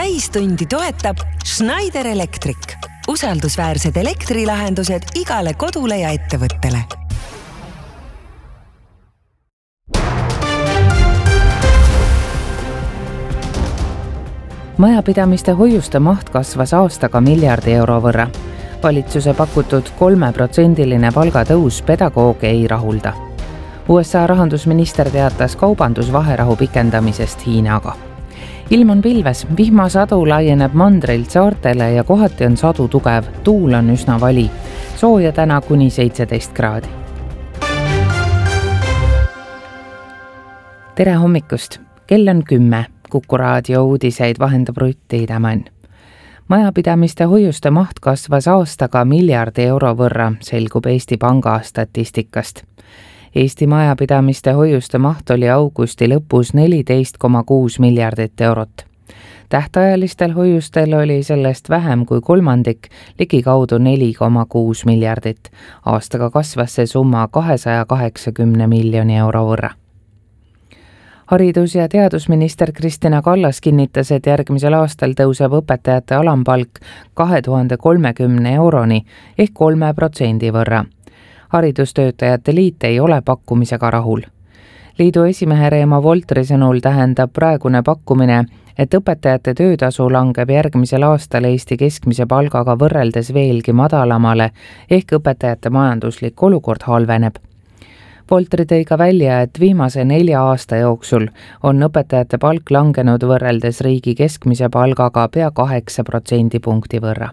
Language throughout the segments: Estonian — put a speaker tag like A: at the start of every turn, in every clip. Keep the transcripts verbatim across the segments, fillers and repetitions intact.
A: täistundi toetab Schneider Electric. Usaldusväärsed elektrilahendused igale kodule ja ettevõttele.
B: Majapidamiste hoiuste maht kasvas aastaga miljardi euro võrra. Valitsuse pakutud kolmeprotsendiline palgatõus pedagooge ei rahulda. U S A rahandusminister teatas kaubandusvaherahu pikendamisest Hiinaga. Ilm on pilves, vihmasadu laieneb mandrilt saartele ja kohati on sadu tugev, tuul on üsna vali. Sooja täna kuni seitseteist kraadi. Tere hommikust, kell on kümme. Kuku raadio uudiseid vahendab Rutti Idamann. Majapidamiste hoiuste maht kasvas aastaga miljardi euro võrra, selgub Eesti Panga statistikast. Eesti majapidamiste hoiuste maht oli augusti lõpus neliteist koma kuus miljardit eurot. Tähtajalistel hoiustel oli sellest vähem kui kolmandik, ligikaudu neli koma kuus miljardit. Aastaga kasvas see summa kahesaja kaheksakümne miljoni euro võrra. Haridus- ja teadusminister Kristina Kallas kinnitas, et järgmisel aastal tõuseb õpetajate alampalk kahe tuhande kolmekümne euroni ehk kolme protsendi võrra. Haridustöötajate liit ei ole pakkumisega rahul. Liidu esimehe Reemo Voltri sõnul tähendab praegune pakkumine, et õpetajate töötasu langeb järgmisel aastal Eesti keskmise palgaga võrreldes veelgi madalamale ehk õpetajate majanduslik olukord halveneb. Voltri tõi ka välja, et viimase nelja aasta jooksul on õpetajate palk langenud võrreldes riigi keskmise palgaga pea kaheksa protsendipunkti võrra.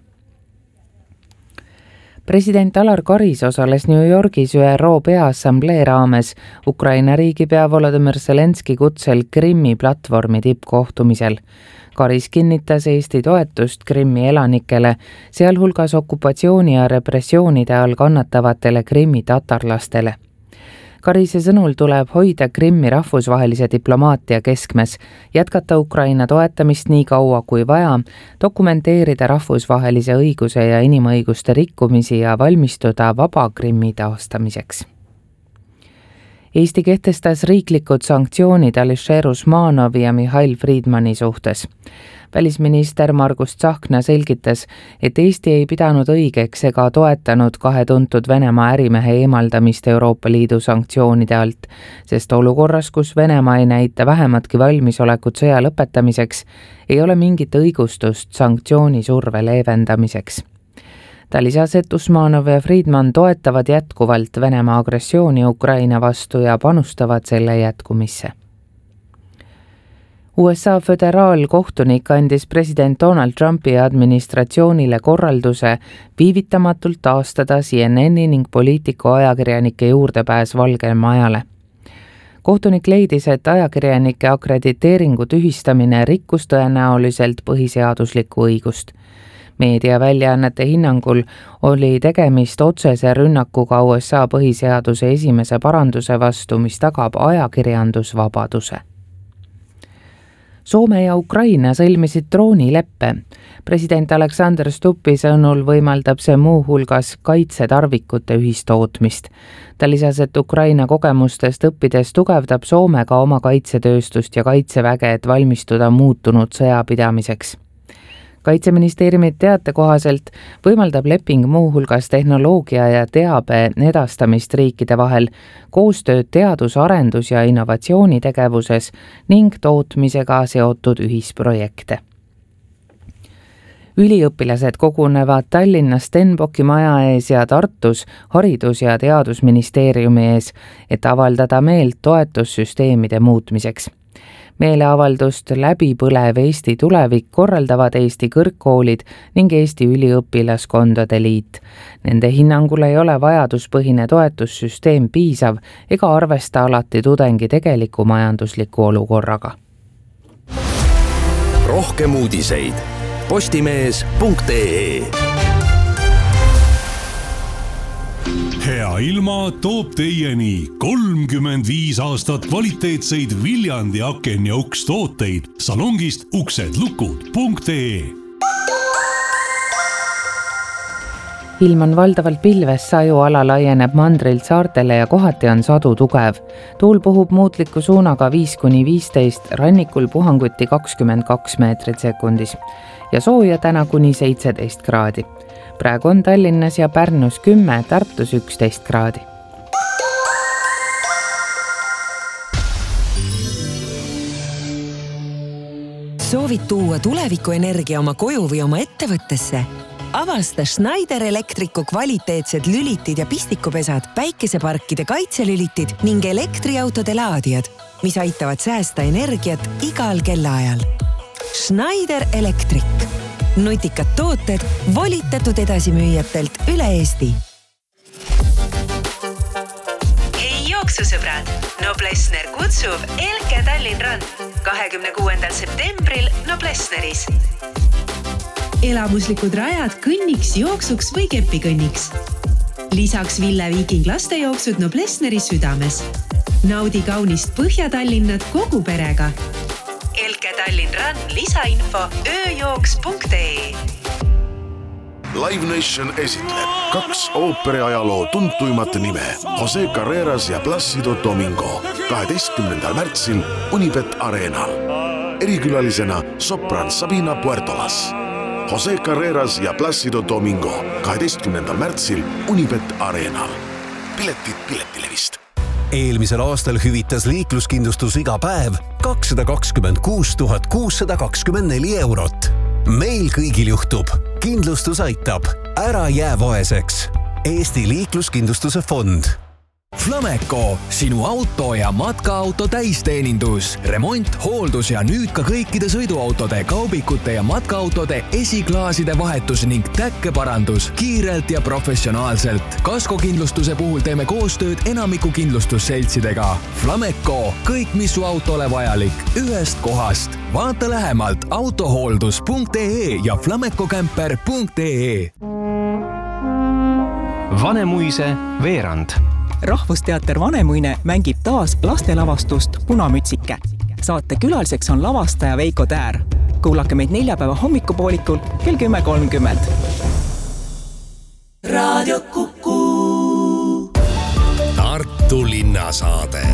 B: President Alar Karis osales New Yorgis Ü R O Peaassamblee raames Ukraina riigipea Volodymyr Zelenski kutsel Krimmi platvormi tippkohtumisel. Karis kinnitas Eesti toetust Krimmi elanikele, sealhulgas okupatsiooni ja repressioonide all kannatavatele Krimmi tatarlastele. Karise sõnul tuleb hoida Krimmi rahvusvahelise diplomaatia keskmes, jätkata Ukraina toetamist nii kaua kui vaja, dokumenteerida rahvusvahelise õiguse ja inimõiguste rikkumisi ja valmistuda vaba Krimmi taastamiseks. Eesti kehtestas riiklikud sanktsioonid Alisher Usmanovi ja Mihhail Friedmani suhtes. Välisminister Margus Tsahkna selgitas, et Eesti ei pidanud õigeks ega toetanud kahe tuntud Venemaa ärimehe eemaldamist Euroopa Liidu sanktsioonide alt, sest olukorras, kus Venemaa ei näita vähematki valmisolekut sõja lõpetamiseks, ei ole mingit õigustust sanktsiooni surve leevendamiseks. Ta lisas, et Usmanov ja Friedman toetavad jätkuvalt Venemaa agressiooni Ukraina vastu ja panustavad selle jätkumisse. U S A föderaalkohtunik andis president Donald Trumpi administratsioonile korralduse viivitamatult taastada C N N-i ning poliitiku ajakirjanike juurdepääs Valgele Majale. Kohtunik leidis, et ajakirjanike akrediteeringu tühistamine rikkus tõenäoliselt põhiseaduslikku õigust. Meediaväljaannete hinnangul oli tegemist otsese rünnakuga U S A põhiseaduse esimese paranduse vastu, mis tagab ajakirjandusvabaduse. Soome ja Ukraina sõlmisid droonileppe. President Alexander Stuppi sõnul võimaldab see muu hulgas kaitsetarvikute ühistootmist. Ta lisas, et Ukraina kogemustest õppides tugevdab Soome ka oma kaitsetööstust ja kaitseväge, et valmistuda muutunud sõjapidamiseks. Kaitseministeeriumi teate kohaselt võimaldab leping muu hulgas tehnoloogia ja teabe edastamist riikide vahel, koostööd teadus-, arendus- ja innovatsioonitegevuses ning tootmisega seotud ühisprojekte. Üliõpilased kogunevad Tallinnas Stenbocki maja ees ja Tartus Haridus- ja Teadusministeeriumi ees, et avaldada meelt toetussüsteemide muutmiseks. Meeleavaldust läbi põlev Eesti tulevik korraldavad Eesti kõrgkoolid ning Eesti üliõpilaskondade liit. Nende hinnangul ei ole vajaduspõhine toetussüsteem piisav ega arvesta alati tudengi tegeliku majandusliku olukorraga.
C: Rohkem uudiseid postimees punkt ee.
D: Hea ilma toob teieni kolmkümmend viis aastat kvaliteetseid Viljandi aken ja uks tooteid salongist uksedlukud punkt ee.
B: ilm on valdavalt pilves, sajuala laieneb mandrilt saartele ja kohati on sadu tugev. Tuul puhub muutliku suunaga viis kuni viisteist, rannikul puhanguti kakskümmend kaks meetrit sekundis ja sooja täna kuni seitseteist kraadi. Praegu on Tallinnas ja Pärnus kümme, Tartus üksteist kraadi.
A: Soovid tuua tulevikuenergia oma koju või oma ettevõttesse? Avasta Schneider Electricu kvaliteetsed lülitid ja pistikupesad, päikeseparkide kaitselülitid ning elektriautode laadijad, mis aitavad säästa energiat igal kellaajal. Schneider Electric. Nutikad tooted volitatud edasimüüjatelt üle Eesti. Hei jooksusõbrad! Noblessner kutsub Elke Tallinn Rand kahekümne kuuendal septembril Noblessneris. Elamuslikud rajad kõnniks, jooksuks või kepikõnniks. Lisaks Ville Viiking lastejooksud Noblessneri südames. Naudi kaunist Põhja-Tallinnat kogu perega. Elke Tallinn Rand lisainfo ööjooks punkt ee.
E: Live Nation esitleb kaks ooperiajaloo tuntuimat nime Jose Carreras ja Plácido Domingo kaheteistkümnendal märtsil Unibet Arenal. Erikülalisena sopran Sabina Puertolas. Jose Carreras ja Plácido Domingo kaheteistkümnendal märtsil Unibet Arenal. Piletid Piletilevist.
C: Eelmisel aastal hüvitas liikluskindlustus iga päev kakssada kakskümmend kuus tuhat kuussada kakskümmend neli eurot. Meil kõigil juhtub. Kindlustus aitab. Ära jää vaeseks. Eesti liikluskindlustuse fond.
F: Flameco, sinu auto ja matkaauto täisteenindus, remont, hooldus ja nüüd ka kõikide sõiduautode, kaubikute ja matkaautode esiklaaside vahetus ning täkkeparandus kiirelt ja professionaalselt. Kaskokindlustuse puhul teeme koostööd enamiku kindlustusseltsidega. Flameco, kõik mis su autole vajalik, ühest kohast. Vaata lähemalt autohooldus punkt ee ja flamecocamper punkt ee.
G: Vanemuise veerand.
H: Rahvusteater Vanemuine mängib taas lastelavastust Punamütsike. Saate külaliseks on lavastaja Veiko Täär. Kuulake meid neljapäeva hommikupoolikul kell kümme kolmkümmend.
I: Radio Kuku.
C: Tartu linnasaade.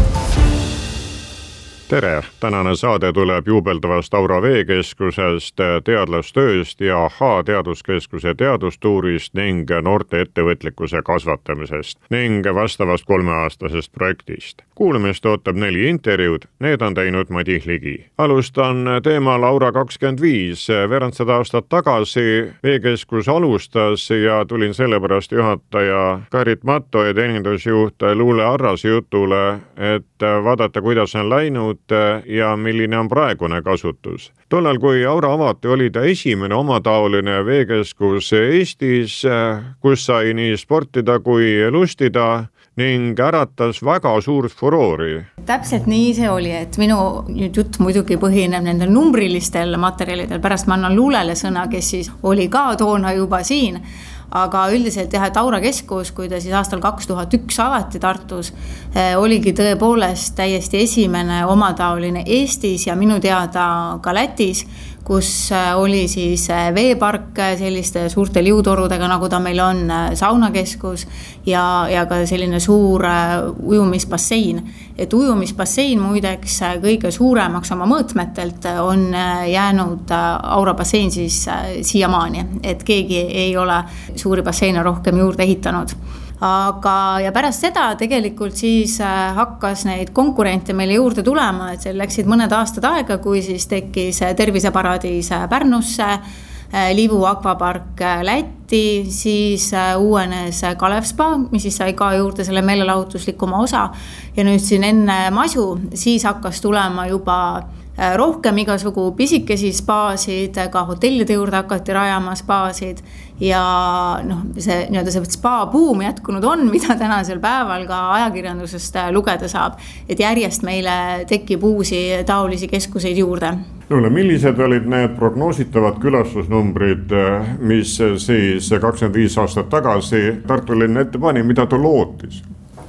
J: Tere! Tänane saade tuleb juubeldavast Aura veekeskusest, teadlastööst ja H-teaduskeskuse teadustuurist ning noorte ettevõtlikkuse kasvatamisest ning vastavast kolmeaastasest projektist. Kuulamist ootab neli intervjuud, need on teinud Madis Ligi. Alustan teemal Aura kakskümmend viis. Veerandsada aastat tagasi veekeskus alustas ja tulin sellepärast juhataja Karit Matto ja teenindusjuht Luule Arras jutule, et vaadata, kuidas on läinud ja milline on praegune kasutus. Tollal, kui Aura avati, oli ta esimene omataoline veekeskus Eestis, kus sai nii sportida kui lustida ning äratas väga suurt furoori.
K: Täpselt nii see oli, et minu jutt muidugi põhineb nendel numbrilistel materjalidel. Pärast ma annan Luulele sõna, kes siis oli ka toona juba siin. Aga üldiselt jah, et Aura keskus, kui ta siis aastal kaks tuhat üks avati Tartus, oligi tõepoolest täiesti esimene omataoline Eestis ja minu teada ka Lätis, kus oli siis veepark selliste suurte liutorudega, nagu ta meil on, saunakeskus ja, ja ka selline suur ujumisbassein. Et ujumisbassein muideks kõige suuremaks oma mõõtmetelt on jäänud Aura bassein siis siiamaani, et keegi ei ole suuri basseine rohkem juurde ehitanud. Aga ja pärast seda tegelikult siis hakkas neid konkurente meile juurde tulema, et seal läksid mõned aastad aega, kui siis tekkis Terviseparadiis Pärnusse, Liivu akvapark Lätti, siis uuenes Kalev Spa, mis siis sai ka juurde selle meelelahutuslikuma osa ja nüüd siin enne masu, siis hakkas tulema juba rohkem igasugu pisikesi spaasid, ka hotellide juurde hakati rajama spaasid ja noh, see, nii-öelda see spa-buum jätkunud on, mida tänasel päeval ka ajakirjandusest lugeda saab, et järjest meile tekib uusi taolisi keskuseid juurde.
J: Luule, millised olid need prognoositavad külastusnumbrid, mis siis kakskümmend viis aastat tagasi Tartu linn ette pani, mida ta lootis?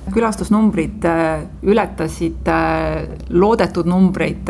L: külastusnumbrid ületasid loodetud numbreid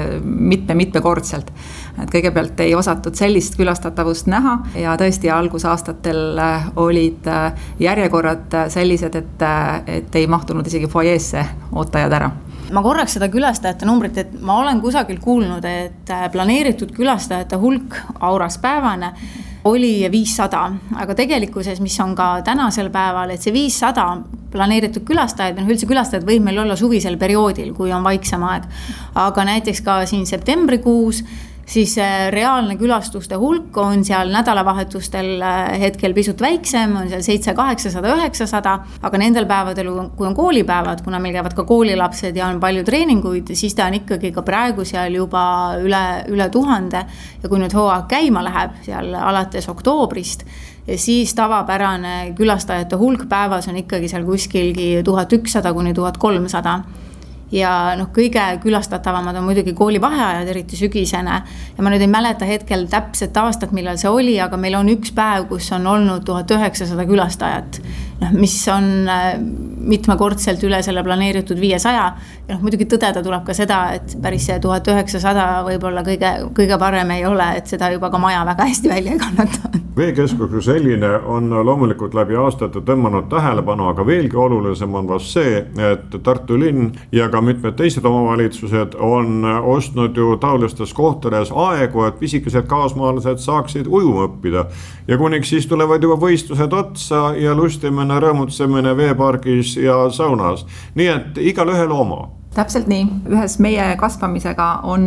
L: mitme-mitmekordselt. Et kõigepealt ei osatud sellist külastatavust näha ja tõesti algusaastatel olid järjekorrad sellised, et, et ei mahtunud isegi foajeesse ootajad ära.
K: Ma korraks seda külastajate numbrit, et ma olen kusagil kuulnud, et planeeritud külastajate hulk Auras päevane oli viissada, aga tegelikkuses, mis on ka tänasel päeval, et see viissada planeeritud külastajaid, või üldse külastajad võib meil olla suvisel perioodil, kui on vaiksem aeg. Aga näiteks ka siin septembrikuus, siis reaalne külastuste hulk on seal nädalavahetustel hetkel pisut väiksem, on seal seitse, kaheksasada, üheksasada, aga nendel päevadel, kui on koolipäevad, kuna meil käivad ka koolilapsed ja on palju treeninguid, siis ta on ikkagi ka praegu seal juba üle, üle tuhande ja kui nüüd hooaeg käima läheb seal alates oktoobrist, siis tavapärane külastajate hulk päevas on ikkagi seal kuskilgi tuhat ükssada kuni tuhat kolmsada. Ja noh, kõige külastatavamad on muidugi koolivaheajad, eriti sügisene. Ja ma nüüd ei mäleta hetkel täpset aastat, millal see oli, aga meil on üks päev, kus on olnud tuhat üheksasada külastajat, noh, mis on mitmekordselt üle selle planeeritud viiesaja. Ja noh, muidugi tõdeda tuleb ka seda, et päris see tuhat üheksasada võib-olla kõige, kõige parem ei ole, et seda juba ka maja väga hästi välja ei kannata.
J: Veekeskus kui selline on loomulikult läbi aastate tõmmanud tähelepanu, aga veelgi olulisem on vast see, et Tartu linn ja ka mitmed teised omavalitsused on ostnud ju taolistes kohtades aegu, et pisikesed kaasmaalased saaksid ujuma õppida. Ja kuniks siis tulevad juba võistlused otsa ja lustimine, rõõmutsemine veepargis ja saunas. Nii et igal ühel oma.
L: Täpselt nii. Ühes meie kasvamisega on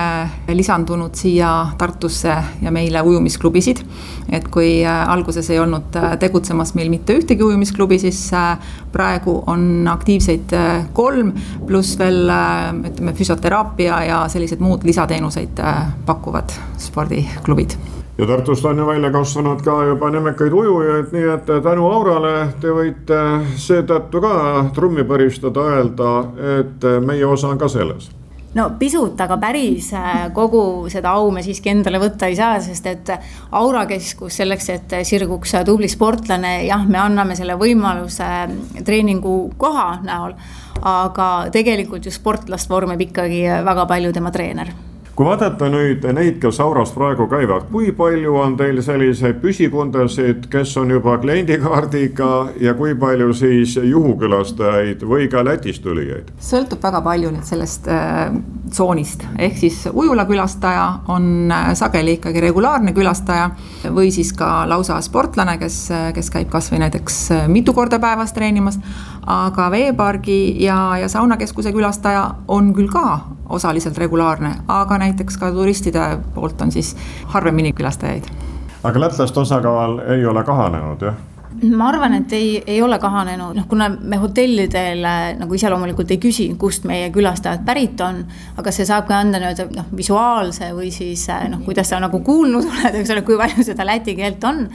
L: lisandunud siia Tartusse ja meile ujumisklubisid. Et kui alguses ei olnud tegutsemas meil mitte ühtegi ujumisklubi, siis praegu on aktiivseid kolm, pluss veel ütleme, füsioteraapia ja sellised muud lisateenuseid pakuvad spordiklubid.
J: Ja Tartust on ju välja kasvanud ka juba nimekaid ujujaid, nii et tänu Aurale te võite seetõttu ka trummi põristada öelda, et meie osa on ka selles.
K: No pisut, aga päris kogu seda au me siiski endale võtta ei saa, sest et Aura keskus selleks, et sirguks tubli sportlane, jah, me anname selle võimaluse treeningu koha näol, aga tegelikult ju sportlast vormib ikkagi väga palju tema treener.
J: Kui vaadata nüüd neid, kes Auras praegu käivad, kui palju on teil selliseid püsikundasid, kes on juba kliendikaardiga ja kui palju siis juhukülastajaid või ka Lätist tulijaid?
L: Sõltub väga palju nüüd sellest äh, tsoonist. Ehk siis ujula külastaja on sageli ikkagi regulaarne külastaja või siis ka lausa sportlane, kes, kes käib kas või näiteks mitu korda päevas treenimas. Aga veepargi ja, ja saunakeskuse külastaja on küll ka osaliselt regulaarne, aga näiteks ka turistide poolt on siis harvemini külastajaid.
J: Aga lätlaste osakaal ei ole kahanenud, jah?
K: Ma arvan, et ei, ei ole kahanenud, noh, kuna me hotellidel nagu ise loomulikult ei küsi, kust meie külastajad pärit on, aga see saab ka anda nüüd, noh, visuaalse või siis, noh, kuidas sa nagu kuulnud oled, eks ole, kui palju seda läti keelt on,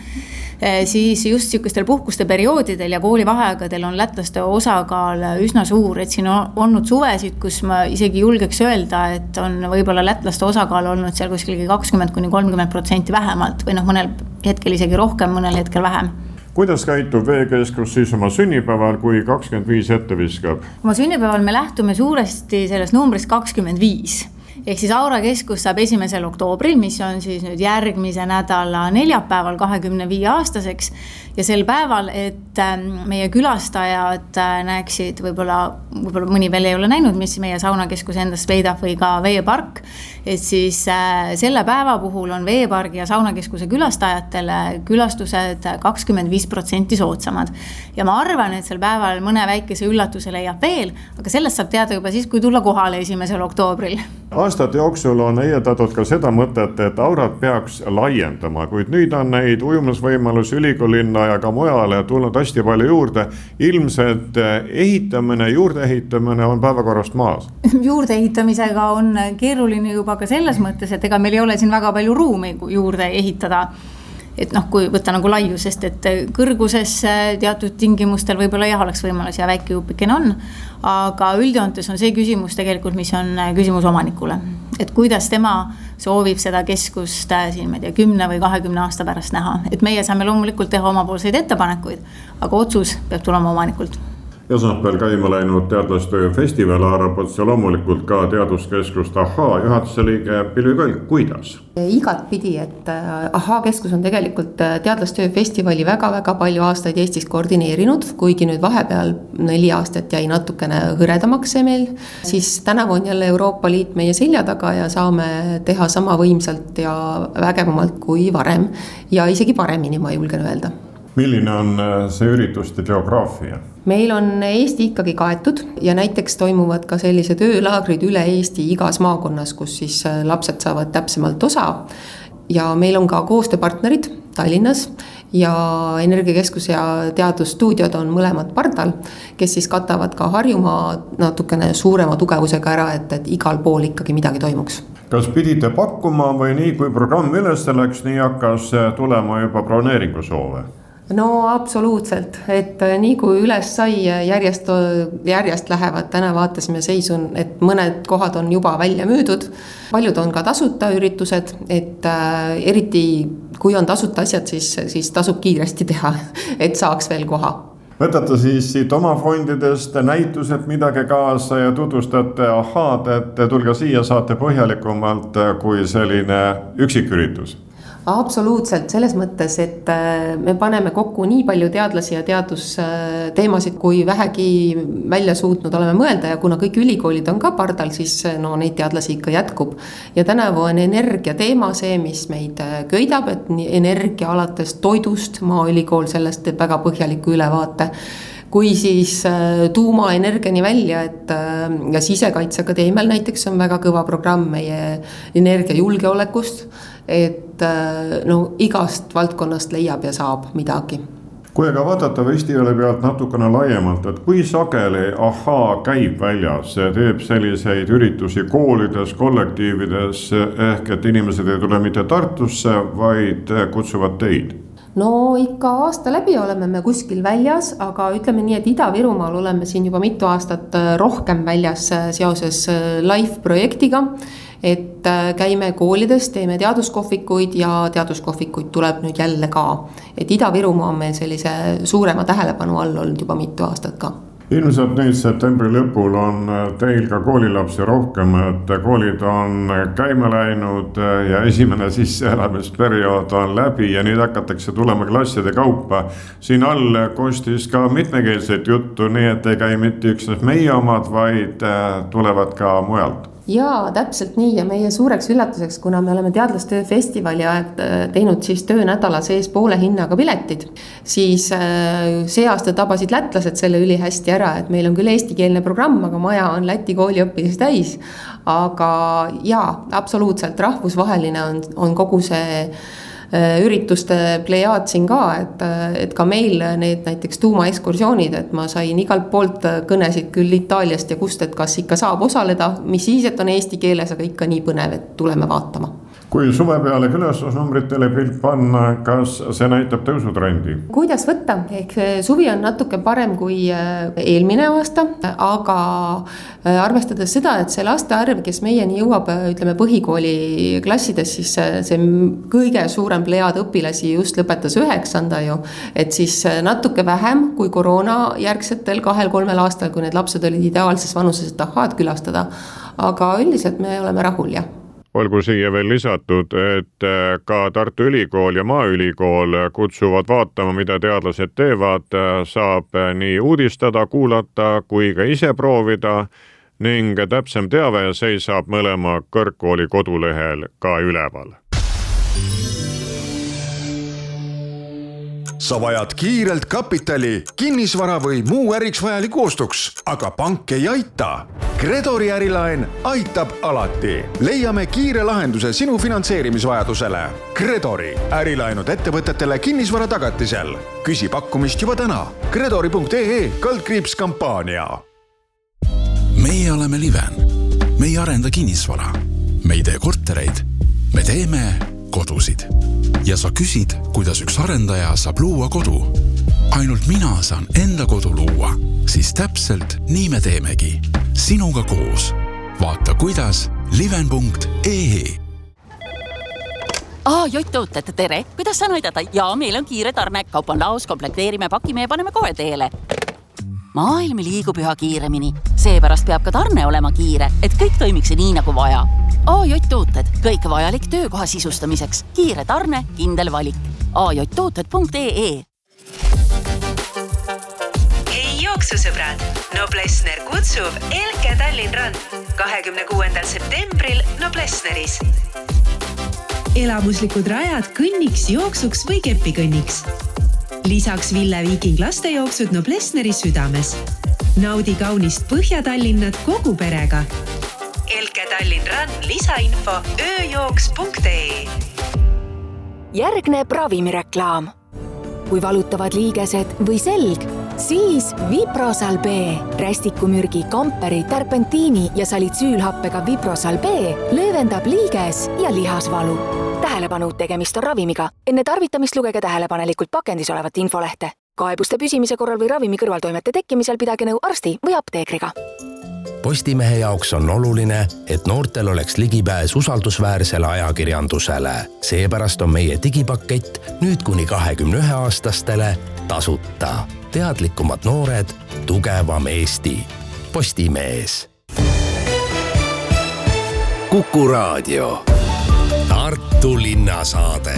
K: siis just sihukestel puhkuste perioodidel ja koolivaheaegadel on lätlaste osakaal üsna suur, et siin on olnud suvesid, kus ma isegi julgeks öelda, et on võib-olla lätlaste osakaal olnud seal kuskilgi kakskümmend kuni kolmkümmend protsenti vähemalt või noh, mõnel hetkel isegi rohkem, mõnel hetkel vähem.
J: Kuidas käitub veekeskus siis oma sünnipäeval, kui kakskümmend viis ette viskab?
K: Oma sünnipäeval me lähtume suuresti sellest numbrist kakskümmend viis. Ehk siis Aura keskus saab esimesel oktoobril, mis on siis nüüd järgmise nädala neljapäeval kahekümne viie aastaseks ja sel päeval, et meie külastajad näeksid, võib-olla, võib-olla mõni veel ei ole näinud, mis meie saunakeskus endast veidab või ka veepark, et siis selle päeva puhul on veepargi ja saunakeskuse külastajatele külastused kakskümmend viis protsenti soodsamad. Ja ma arvan, et sel päeval mõne väikese üllatuse leiab veel, aga sellest saab teada juba siis, kui tulla kohale esimesel oktoobril.
J: Aastate jooksul on eiedatud ka seda mõtet, et Aurat peaks laiendama, kuid nüüd on neid ujumusvõimalus ülikolinna ja ka mujale tulnud hästi palju juurde. Ilmselt ehitamine, juurde ehitamine on päevakorrast maas.
K: Juurde ehitamisega on keeruline juba ka selles mõttes, et ega meil ei ole siin väga palju ruumi juurde ehitada. Et noh, kui võtta nagu laiu, sest et kõrguses teatud tingimustel võib-olla jah, oleks võimalus ja väike jupikene on, aga üldjoontes on see küsimus tegelikult, mis on küsimus omanikule. Et kuidas tema soovib seda keskust siin, ma ei tea, kümne või kahekümne aasta pärast näha. Et meie saame loomulikult teha omapoolseid ettepanekuid, aga otsus peab tulema omanikult.
J: esmaspäeval käima läinud teadlastöö festival haarab otse loomulikult ka teaduskeskust Ahhaa juhatuse liige Pilvi Kalk, kuidas?
M: Igat pidi, et Ahhaa keskus on tegelikult teadlastöö festivali väga-väga palju aastaid Eestis koordineerinud, kuigi nüüd vahepeal neli aastat jäi natukene hõredamaks see meil, siis tänavu on jälle Euroopa Liit meie selja taga ja saame teha sama võimsalt ja vägevamalt kui varem ja isegi paremini, ma julgen öelda.
J: Milline on see ürituste geograafia?
M: Meil on Eesti ikkagi kaetud ja näiteks toimuvad ka sellised öölaagrid üle Eesti igas maakonnas, kus siis lapsed saavad täpsemalt osa. Ja meil on ka koostööpartnerid Tallinnas ja Energiakeskus ja teadusstuudiod on mõlemad pardal, kes siis katavad ka Harjumaa natukene suurema tugevusega ära, et, et igal pool ikkagi midagi toimuks.
J: Kas pidite pakkuma või nii, kui programm üles läks, nii hakkas tulema juba broneeringu soove?
M: No absoluutselt, et nii kui üles sai, järjest, järjest lähevad, täna vaatasime seisun, et mõned kohad on juba välja müüdud, paljud on ka tasuta üritused, et äh, eriti kui on tasuta asjad, siis, siis tasub kiiresti teha, et saaks veel koha.
J: Võtate siis siit oma fondidest näitused midagi kaasa ja tutvustate Ahhaad, et tulge siia, saate põhjalikumalt kui selline üksiküritus.
M: Absoluutselt, selles mõttes, et me paneme kokku nii palju teadlasi ja teadusteemasid, kui vähegi välja suutnud oleme mõelda ja kuna kõik ülikoolid on ka pardal, siis no, neid teadlasi ikka jätkub. Ja tänavu on energia teema see, mis meid köidab, et energia alates toidust, Maaülikool sellest teeb väga põhjaliku ülevaate, kui siis tuumaenergiani välja, et ja Sisekaitseakadeemial näiteks on väga kõva programm meie energiajulgeolekust, et no, igast valdkonnast leiab ja saab midagi.
J: Kui aga vaadata festivali pealt natukene laiemalt, et kui sageli Ahhaa käib väljas, teeb selliseid üritusi koolides, kollektiivides, ehk et inimesed ei tule mitte Tartusse, vaid kutsuvad teid?
M: No ikka aasta läbi oleme me kuskil väljas, aga ütleme nii, et Ida-Virumaal oleme siin juba mitu aastat rohkem väljas seoses LIFE projektiga, et käime koolides, teeme teaduskohvikuid ja teaduskohvikuid tuleb nüüd jälle ka. Et Ida-Virumaa on meil sellise suurema tähelepanu all olnud juba mitu aastat ka.
J: Ilmselt nüüd septembri lõpul on teil ka koolilapsi rohkem, et koolid on käima läinud ja esimene sisseelamisperiood on läbi ja nüüd hakatakse tulema klasside kaupa. Siin all kostis ka mitmekeelset juttu, nii et ei käi mitte üksnes meie omad, vaid tulevad ka mujalt.
M: Jaa, täpselt nii ja meie suureks üllatuseks, kuna me oleme teadlastöö festivali aeg teinud siis töönädala sees poole hinnaga piletid, siis see aasta tabasid lätlased selle üli hästi ära, et meil on küll eestikeelne programm, aga maja on Läti kooliõpilisi täis, aga jaa, absoluutselt rahvusvaheline on, on kogu see ürituste plejaad siin ka, et, et ka meil need näiteks tuumaekskursioonid, et ma sain igalt poolt kõnesid küll Itaaliast ja kust, et kas ikka saab osaleda, mis siis, et on eesti keeles, aga ikka nii põnev, et tuleme vaatama.
J: Kui suve peale külastusnumbritele pilt panna, kas see näitab tõusutrendi?
M: Kuidas võtta? Ehk suvi on natuke parem kui eelmine aasta, aga arvestades seda, et see laste arv, kes meieni jõuab, ütleme põhikooli klassides, siis see kõige suurem plejaad õpilasi just lõpetas üheksanda ju, et siis natuke vähem kui koroona järgsetel kahel-kolmel aastal, kui need lapsed olid ideaalses vanuses, et Ahhaad külastada, aga üldiselt me oleme rahul, jah.
J: Olgu siia veel lisatud, et ka Tartu Ülikool ja Maaülikool kutsuvad vaatama, mida teadlased teevad, saab nii uudistada, kuulata kui ka ise proovida ning täpsem teave seisab mõlema kõrgkooli kodulehel ka üleval.
N: Sa vajad kiirelt kapitali, kinnisvara või muu äriks vajaliku ostuks, aga pank ei aita. Gredori ärilaen aitab alati. Leiame kiire lahenduse sinu finantseerimisvajadusele. Gredori ärilaenud ettevõtetele kinnisvara tagatisel. Küsi pakkumist juba täna. Gredori punkt ee kaldkriips kampaania.
O: Meie oleme Liven. Me ei arenda kinnisvara. Me ei tee kortereid. Me teeme kodusid. Ja sa küsid, kuidas üks arendaja saab luua kodu. Ainult mina saan enda kodu luua, siis täpselt nii me teemegi. Sinuga koos. Vaata kuidas liven punkt ee.
P: Aa, Jott-tooted, tere. Kuidas saan aidata? Jaa, meil on kiire tarne. Kaup on laos, komplekteerime, pakime ja paneme kohe teele. Maailm liigub üha kiiremini. Seepärast peab ka tarne olema kiire, et kõik toimiks nii nagu vaja. A J tooted, kõik vajalik töökoha sisustamiseks. Kiire tarne, kindel valik. a j tooted punkt e e.
Q: Hei jooksusõbrad! Noblessner kutsub Elke Tallinn Run kahekümne kuuendal septembril Noblessneris.
R: Elamuslikud rajad kõnniks, jooksuks või kepikõnniks. Lisaks Ville Viiking lastejooksud Noblessneri südames. Naudi kaunist Põhja-Tallinnat kogu perega.
Q: Elke Tallinn Run lisainfo ööjooks punkt e e.
S: Järgneb ravimireklaam. Kui valutavad liigesed või selg, siis Viprosal B. Rästikumürgi, kamperi, terpentiini ja salitsüülhappega Viprosal B löövendab liiges ja lihasvalu. Tähelepanu, tegemist on ravimiga. Enne tarvitamist lugege tähelepanelikult pakendis olevat infolehte. Kaebuste püsimise korral või ravimi kõrvaltoimete tekkimisel pidage nõu arsti või apteekriga.
T: Postimehe jaoks on oluline, et noortel oleks ligipääs usaldusväärsele ajakirjandusele. Seepärast on meie digipakett nüüd kuni kahekümne ühe aastastele tasuta. Teadlikumad noored, tugevam Eesti. Postimees.
C: Kuku Raadio. Tartu linnasaade.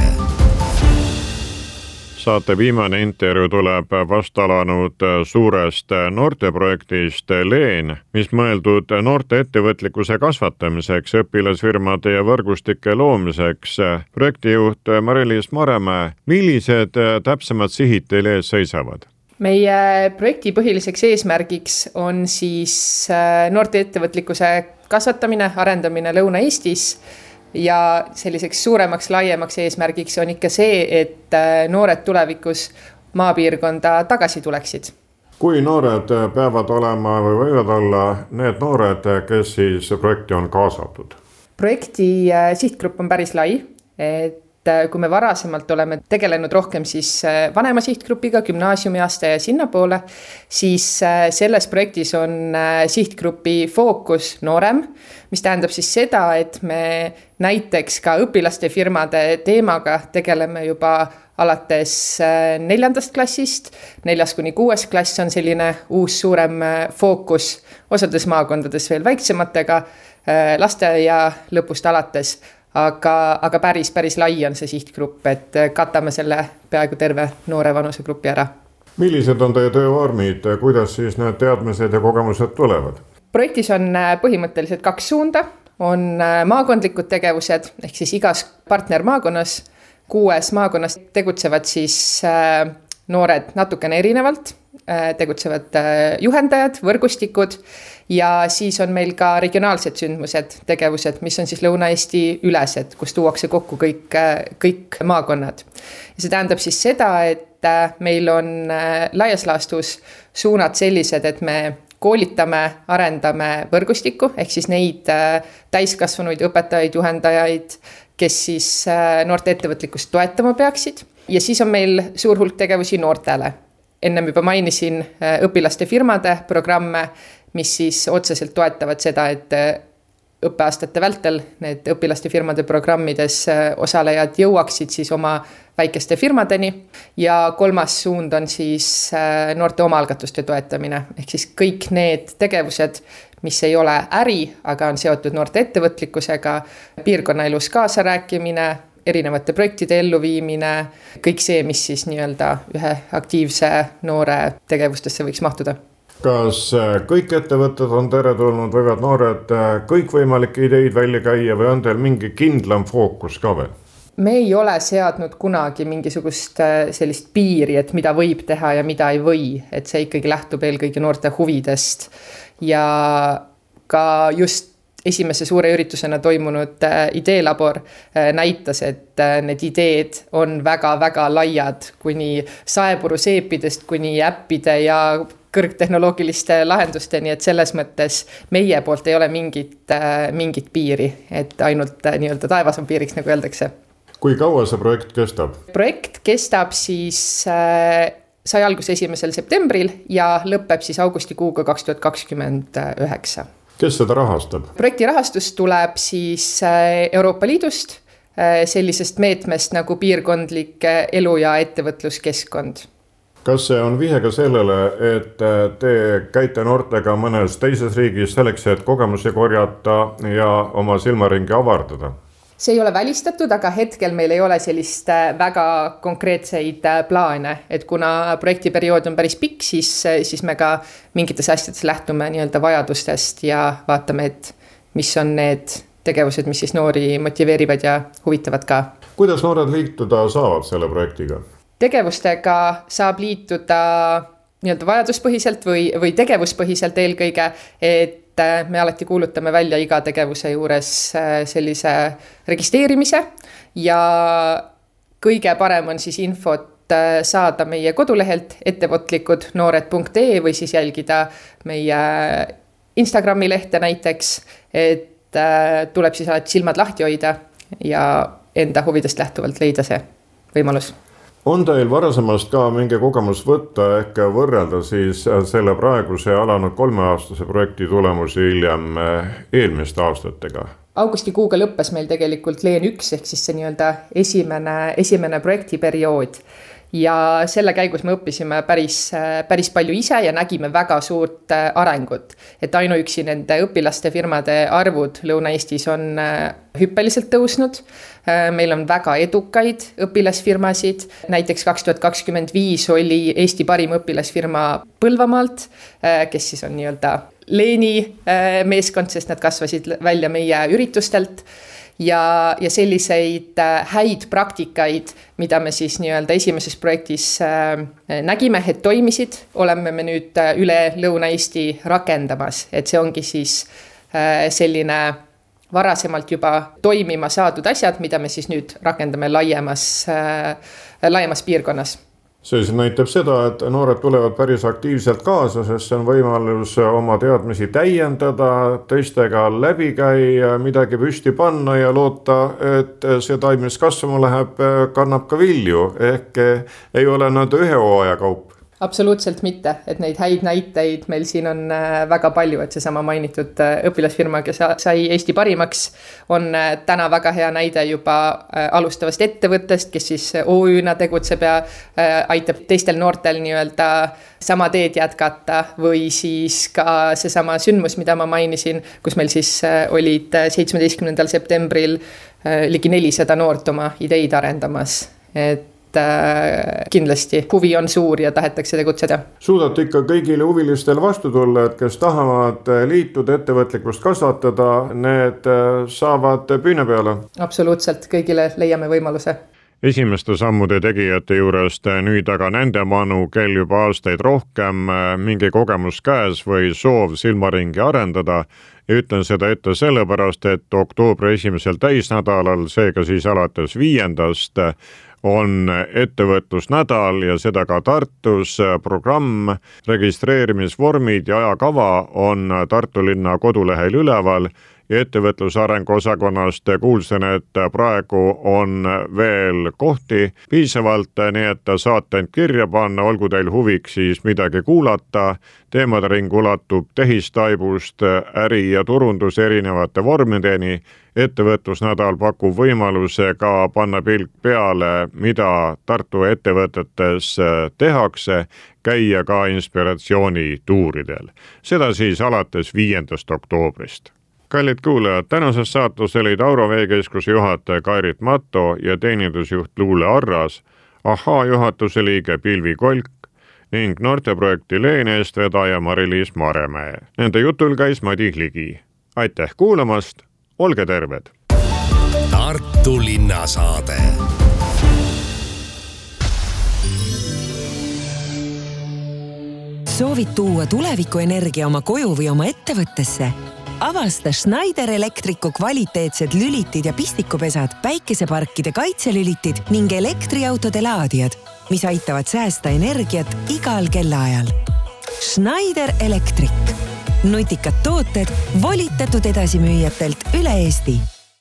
J: Saate viimane intervjuu tuleb vastalanud suurest noorteprojektist Leen, mis mõeldud noorte ettevõtlikkuse kasvatamiseks, õpilasfirmade ja võrgustike loomiseks. Projektijuht Mari-Liis Maremäe, millised täpsemad sihid teil ees seisavad?
B: Meie projekti põhiliseks eesmärgiks on siis noorte ettevõtlikkuse kasvatamine, arendamine Lõuna-Eestis. Ja selliseks suuremaks, laiemaks eesmärgiks on ikka see, et noored tulevikus maapiirkonda tagasi tuleksid.
J: Kui noored peavad olema või võivad olla need noored, kes siis projekti on kaasatud?
B: Projekti sihtgrupp on päris lai, et kui me varasemalt oleme tegelenud rohkem siis vanema sihtgrupiga, gümnaasiumiaste ja sinna poole, siis selles projektis on sihtgrupi fookus noorem, mis tähendab siis seda, et me näiteks ka õpilaste firmade teemaga tegeleme juba alates neljandast klassist. Neljas kuni kuues klass on selline uus suurem fookus, osades maakondades veel väiksematega, laste ja lõpust alates. Aga, aga päris, päris lai on see sihtgrupp, et katame selle peaaegu terve noore vanusegrupi ära.
J: Millised on teie töövormid, kuidas siis need teadmised ja kogemused tulevad?
B: Projektis on põhimõtteliselt kaks suunda, on maakondlikud tegevused, ehk siis igas partner maakonnas, kuues maakonnas tegutsevad siis noored natukene erinevalt, tegutsevad juhendajad, võrgustikud ja siis on meil ka regionaalsed sündmused, tegevused, mis on siis Lõuna-Eesti ülesed, kus tuuakse kokku kõik, kõik maakonnad. Ja see tähendab siis seda, et meil on laias laastus suunad sellised, et me koolitame, arendame võrgustikku, ehk siis neid täiskasvanuid, õpetajaid, juhendajaid, kes siis noorte ettevõtlikkust toetama peaksid. Ja siis on meil suur hulk tegevusi noortele. Ennem juba mainisin õpilaste firmade programme, mis siis otseselt toetavad seda, et õppeaastate vältel need õpilaste firmade programmides osalejad jõuaksid siis oma väikeste firmadeni. Ja kolmas suund on siis noorte omaalgatuste toetamine, ehk siis kõik need tegevused, mis ei ole äri, aga on seotud noorte ettevõtlikkusega, piirkonnaelus kaasarääkimine, erinevate projektide elluviimine, kõik see, mis siis nii-öelda ühe aktiivse noore tegevustesse võiks mahtuda.
J: Kas kõik ettevõtted on teretulnud, võivad noored kõikvõimalikke ideid välja käia või on teil mingi kindlam fookus ka veel?
B: Me ei ole seadnud kunagi mingisugust sellist piiri, et mida võib teha ja mida ei või, et see ikkagi lähtub eelkõige noorte huvidest ja ka just esimese suure üritusena toimunud ideelabor näitas, et need ideed on väga-väga laiad kuni saepuru seepidest, kuni äppide ja kõrgtehnoloogiliste lahendusteni, et selles mõttes meie poolt ei ole mingit, mingit piiri, et ainult nii-öelda taevas on piiriks, nagu öeldakse.
J: Kui kaua see projekt kestab?
B: Projekt kestab siis sai algus esimesel septembril ja lõpeb siis augustikuuga kaks tuhat kakskümmend üheksa.
J: Kes seda rahastab?
B: Projekti rahastus tuleb siis Euroopa Liidust, sellisest meetmest nagu piirkondlik elu- ja ettevõtluskeskkond.
J: Kas see on vihega sellele, et te käite noortega mõnes teises riigis selleks, et kogemusi korjata ja oma silmaringi avardada?
L: See ei ole välistatud, aga hetkel meil ei ole sellist väga konkreetseid plaane, et kuna projektiperiood on päris pikk, siis, siis me ka mingites asjades lähtume nii-öelda vajadustest ja vaatame, et mis on need tegevused, mis siis noori motiveerivad ja huvitavad ka.
J: Kuidas noored liituda saavad selle projektiga?
L: Tegevustega saab liituda nii-öelda vajaduspõhiselt või, või tegevuspõhiselt eelkõige, et me alati kuulutame välja iga tegevuse juures sellise registreerimise ja kõige parem on siis infot saada meie kodulehelt ettevõtlikud noored punkt ee või siis jälgida meie Instagrami lehte näiteks, et tuleb siis alati silmad lahti hoida ja enda huvidest lähtuvalt leida see võimalus.
J: On teil varasemast ka mingi kogemus võtta ehk võrrelda siis selle praeguse alanud kolmeaastase projekti tulemusi hiljem eelmiste aastatega?
L: Augustikuuga lõppes meil tegelikult Leen üks ehk siis see nii-öelda esimene, esimene projektiperiood. Ja selle käigus me õppisime päris, päris palju ise ja nägime väga suurt arengut. Et ainuüksi nende õpilaste firmade arvud Lõuna-Eestis on hüppeliselt tõusnud. Meil on väga edukaid õpilasfirmasid. Näiteks kaks tuhat kakskümmend viis oli Eesti parim õpilasfirma Põlvamaalt, kes siis on nii-öelda Leeni meeskond, sest nad kasvasid välja meie üritustelt. Ja, ja selliseid häid praktikaid, mida me siis nii-öelda esimeses projektis nägime, et toimisid, oleme me nüüd üle Lõuna-Eesti rakendamas. Et see ongi siis selline varasemalt juba toimima saadud asjad, mida me siis nüüd rakendame laiemas, laiemas piirkonnas.
J: See siis näitab seda, et noored tulevad päris aktiivselt kaasa, sest see on võimalus oma teadmisi täiendada, teistega läbi käia, midagi püsti panna ja loota, et see taim, mis kasvama läheb, kannab ka vilju. Ehk ei ole nad ühe hooaja kaup.
L: Absoluutselt mitte, et neid häid näiteid meil siin on väga palju, et see sama mainitud õpilasfirma, kes sai Eesti parimaks, on täna väga hea näide juba alustavast ettevõttest, kes siis O Ü-na tegutseb ja aitab teistel noortel nii-öelda sama teed jätkata või siis ka see sama sündmus, mida ma mainisin, kus meil siis olid seitsmeteistkümnendal septembril ligi nelisada noort oma ideid arendamas, et kindlasti huvi on suur ja tahetakse tegutseda.
J: Suudate ikka kõigile huvilistel vastu tulla, et kes tahavad liituda, ettevõtlikkust kasvatada, need saavad püüne peale?
L: Absoluutselt, kõigile leiame võimaluse.
J: Esimeste sammude tegijate juurest nüüd aga nende manu, kel juba aastaid rohkem mingi kogemus käes või soov silmaringi arendada. Ja ütlen seda ette sellepärast, et oktoobri esimesel täisnädalal, seega siis alates viiendast, on ettevõtlusnädal ja seda ka Tartus. Programm, registreerimisvormid ja ajakava on Tartu linna kodulehel üleval ja ettevõtlusarengu osakonnast kuulsin, et praegu on veel kohti piisavalt, nii et saate end kirja panna, olgu teil huviks siis midagi kuulata. Teemade ring ulatub tehistaibust äri ja turundus erinevate vormideni. Ettevõtlusnädal pakub võimaluse ka panna pilk peale, mida Tartu ettevõtetes tehakse, käia ka inspiratsioonituuridel. Seda siis alates viiendast oktoobrist. Kallid kuulajad, tänases saates olid Auro Veekeskuse juhataja Kairit Matto ja teenindusjuht Luule Arras, Ahhaa juhatuse liige Pilvi Kolk ning noorteprojekti Leen eestvedaja Mari-Liis Maremäe. Nende jutul käis Madis Ligi. Aitäh kuulamast! Olge terved!
T: Tartu linnasaade.
A: Soovid tuua tulevikuenergia oma koju või oma ettevõttesse? Avasta Schneider Electricu kvaliteetsed lülitid ja pistikupesad, päikeseparkide kaitselülitid ning elektriautode laadijad, mis aitavad säästa energiat igal kellaajal. Schneider Electric. Nutikad tooted volitatud edasimüüjatelt üle Eesti.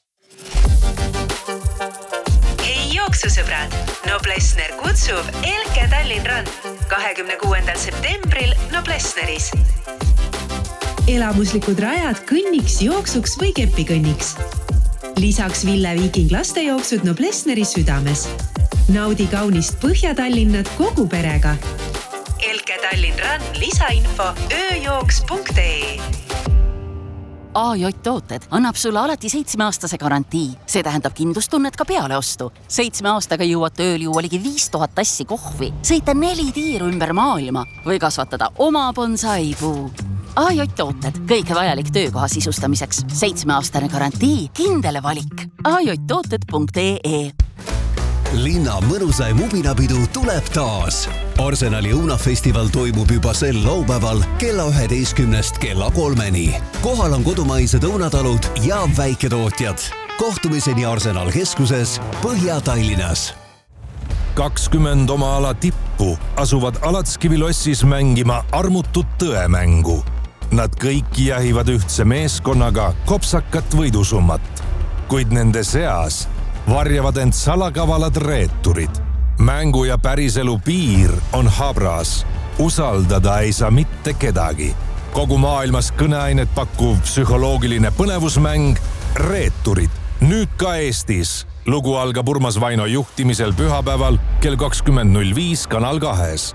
Q: Hei jooksusõbrad! Noblessner kutsub Elke Tallinn Rand kahekümne kuuendal septembril Noblessneris.
R: Elamuslikud rajad kõnniks, jooksuks või kepikõnniks. Lisaks Ville Viiking lastejooksud Noblessneris südames. naudi kaunist Põhja-Tallinnat kogu perega.
Q: Elke Tallinn Run lisainfo ööjooks punkt ee.
P: A J Tooted annab sulle alati seitsmeaastase garantii. See tähendab kindlustunnet ka peale ostu. Seitsme aastaga jõuad ööl juua ligi viis tuhat tassi kohvi, sõita neli tiiru ümber maailma või kasvatada oma bonsaipuu. A J Tooted, kõike vajalik töökoha sisustamiseks. Seitsmeaastane garantii, kindel valik. A J tooted punkt ee.
C: Linna mõnusaim ubinapidu tuleb taas. Arsenali õunafestival toimub juba sel laupäeval kella üheteistkümnest kella kolmeni. Kohal on kodumaised õunatalud ja väiketootjad. Kohtumiseni Arsenal keskuses Põhja-Tallinnas.
U: kakskümmend oma ala tippu asuvad Alatskivilossis mängima armutut tõemängu. Nad kõik jahivad ühtse meeskonnaga kopsakat võidusummat, kuid nende seas varjavad end salakavalad reeturid. Mängu ja päriselu piir on habras. Usaldada ei saa mitte kedagi. Kogu maailmas kõneainet pakkuv psühholoogiline põnevusmäng Reeturid. Nüüd ka Eestis. Lugu algab Urmas Vaino juhtimisel pühapäeval kell kakskümmend null viis Kanal kahes.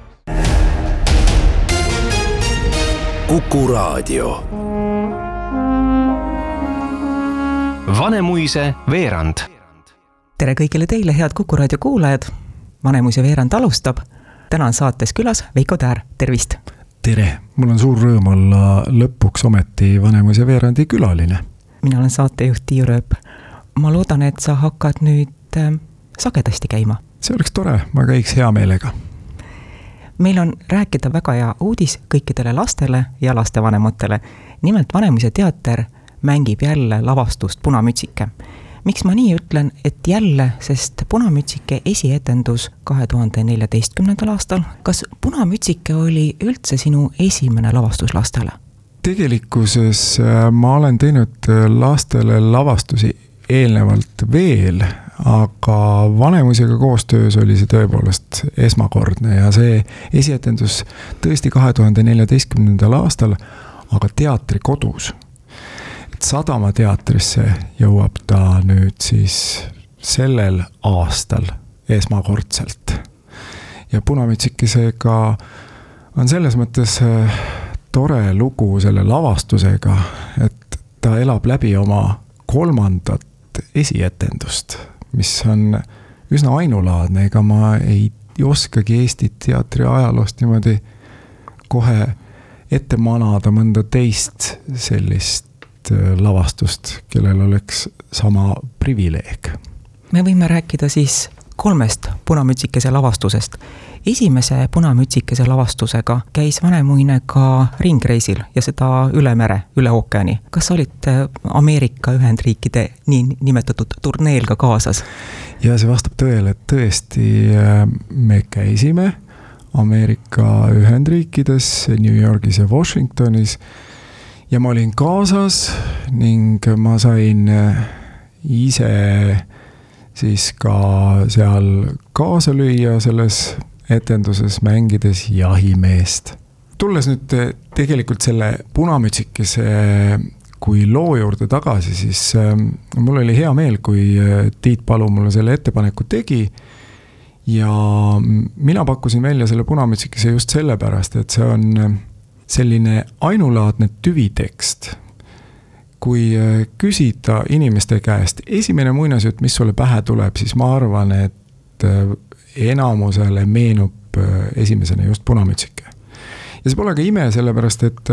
T: Kuku Raadio.
G: Vanemuise veerand.
H: Tere kõigile teile, head Kuku Raadio kuulajad. Vanemuise veerand alustab. Täna on saates külas Veiko Täär. Tervist!
V: Tere! Mul on suur rõõm olla lõpuks ometi Vanemuise veerandi külaline.
H: Mina olen saatejuht Tiiu Rööp. Ma loodan, et sa hakkad nüüd äh, sagedasti käima.
V: See oleks tore, ma käiks hea meelega.
H: Meil on rääkida väga hea uudis kõikidele lastele ja lastevanematele. Nimelt Vanemuise teater mängib jälle lavastust Punamütsike. Miks ma nii ütlen, et jälle, sest Punamütsike esietendus kahe tuhande neljateistkümnendal aastal. Kas Punamütsike oli üldse sinu esimene lavastus lastele?
V: Tegelikkuses ma olen teinud lastele lavastusi eelnevalt veel, aga Vanemuisega koostöös oli see tõepoolest esmakordne ja see esietendus tõesti kahe tuhande neljateistkümnendal aastal, aga teatri kodus. Sadama teatrisse jõuab ta nüüd siis sellel aastal esmakordselt. Ja Punamütsikesega on selles mõttes tore lugu selle lavastusega, et ta elab läbi oma kolmandat esietendust, mis on üsna ainulaadne, ega ma ei oskagi Eesti teatri ajaloost niimoodi kohe ette manada mõnda teist sellist lavastust, kellel oleks sama privileeg.
H: Me võime rääkida siis kolmest Punamütsikese lavastusest. Esimese Punamütsikese lavastusega käis Vanemuine ka ringreisil ja seda üle mere, üle ookeani. Kas olid Ameerika Ühendriikide nii nimetatud turneel ka kaasas?
V: Ja see vastab tõele, et tõesti me käisime Ameerika Ühendriikides, New Yorgis ja Washingtonis ja ma olin kaasas ning ma sain ise siis ka seal kaasa lüüa selles etenduses mängides jahimeest. Tulles nüüd tegelikult selle Punamütsikese kui loo juurde tagasi, siis mul oli hea meel, kui Tiit Palu mulle selle ettepaneku tegi ja mina pakkusin välja selle Punamütsikese just sellepärast, et see on selline ainulaadne tüvitekst. Kui küsida inimeste käest esimene muinasjutt, mis sulle pähe tuleb, siis ma arvan, et enamusele meenub esimesena just Punamütsike. Ja see pole ka ime, sellepärast, et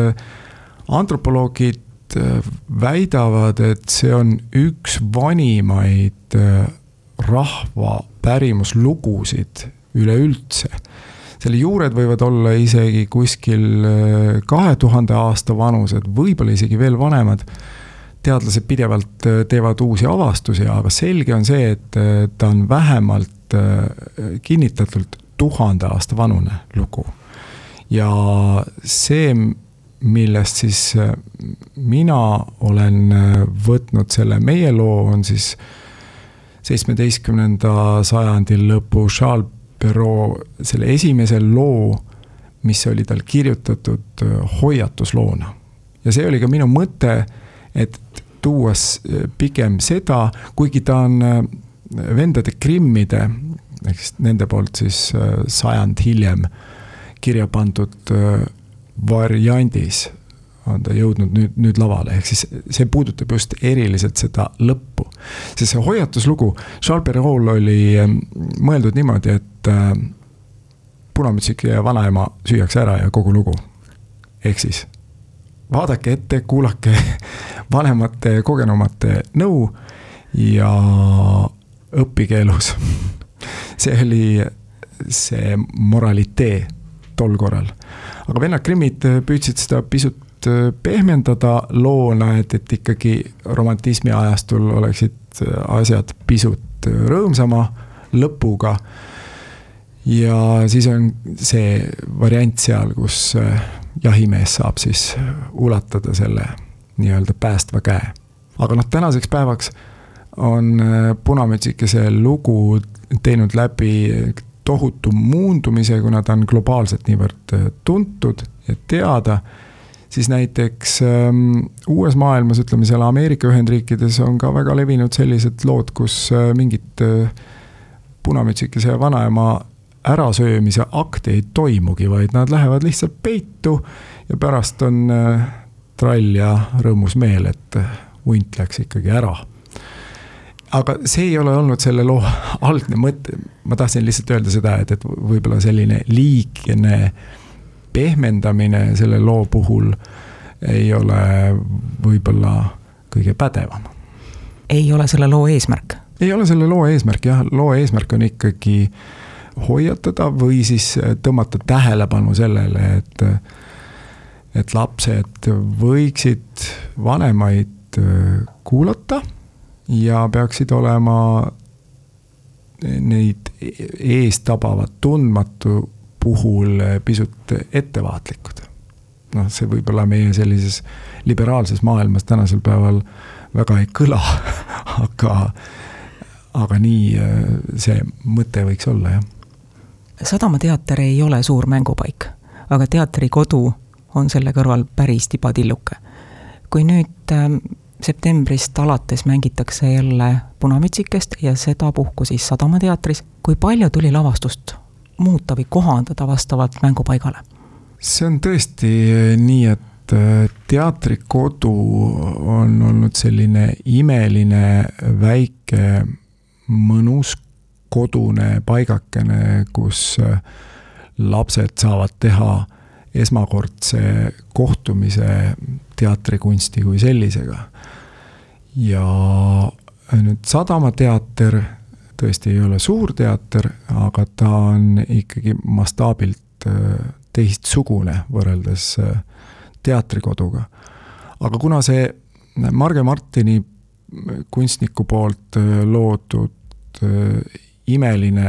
V: antropoloogid väidavad, et see on üks vanimaid rahva pärimuslugusid üleüldse. Selle juured võivad olla isegi kuskil kahe tuhande aasta vanused, võib-olla isegi veel vanemad. Teadlased pidevalt teevad uusi avastusi, aga selge on see, et ta on vähemalt kinnitatult tuhande aasta vanune lugu. Ja see, millest siis mina olen võtnud selle meie loo, on siis seitsmeteistkümnenda sajandil lõpu Charles Perrault selle esimese loo, mis oli tal kirjutatud hoiatusloona. Ja see oli ka minu mõte, et tuuas pigem seda, kuigi ta on Vendade Grimmide ehk siis nende poolt siis sajand hiljem kirja pandud variandis on ta jõudnud nüüd, nüüd lavale, ehk siis see puudutab just eriliselt seda lõppu. Sest see hoiatuslugu, Charles Perrault oli mõeldud niimoodi, et punamütsik ja vanaema süüakse ära ja kogu lugu. Ehk siis vaadake ette, kuulake vanemate kogenumate nõu ja õppige elus. See oli see moralitee tol korral. Aga vennad Grimmid püüdsid seda pisut pehmendada loona, et, et ikkagi romantismi ajastul oleksid asjad pisut rõõmsama lõpuga. Ja siis on see variant seal, kus jahimees saab siis ulatada selle nii-öelda päästva käe. Aga noh, tänaseks päevaks on punamütsikese lugu teinud läbi tohutu muundumise, kuna ta on globaalselt niivõrd tuntud ja teada, siis näiteks ähm, uues maailmas, ütleme seal Ameerika Ühendriikides on ka väga levinud sellised lood, kus äh, mingid äh, punamütsikese ja vanaema ärasöömise akti ei toimugi, vaid nad lähevad lihtsalt peitu ja pärast on äh, trall ja rõõmus meel, et äh, hunt läks ikkagi ära. Aga see ei ole olnud selle loo algne mõte. Ma tahtsin lihtsalt öelda seda, et, et võib-olla selline liikne pehmendamine selle loo puhul ei ole võib-olla kõige pädevam.
H: Ei ole selle loo eesmärk?
V: Ei ole selle loo eesmärk, jah. Loo eesmärk on ikkagi hoiatada või siis tõmmata tähelepanu sellele, et, et lapsed võiksid vanemaid kuulata ja peaksid olema neid ees tabavat tundmatu puhul pisut ettevaatlikud. noh, see võib-olla meie sellises liberaalses maailmas tänasel päeval väga ei kõla, aga, aga nii see mõte võiks olla, jah.
H: Sadamateater ei ole suur mängupaik, aga teatrikodu on selle kõrval päris tibatilluke. Kui nüüd äh, septembrist alates mängitakse jälle Punamütsikest ja seda puhku siis Sadamateatris, kui palju tuli lavastust muuta või kohandada vastavalt mängupaigale?
V: See on tõesti nii, et teatrikodu on olnud selline imeline, väike, mõnus, kodune paigakene, kus lapsed saavad teha esmakordse kohtumise teatrikunsti kui sellisega. Ja nüüd Sadamateater tõesti ei ole suur teater, aga ta on ikkagi mastaabilt teistsugune võrreldes teatrikoduga. Aga kuna see Marge Martini kunstniku poolt loodud imeline,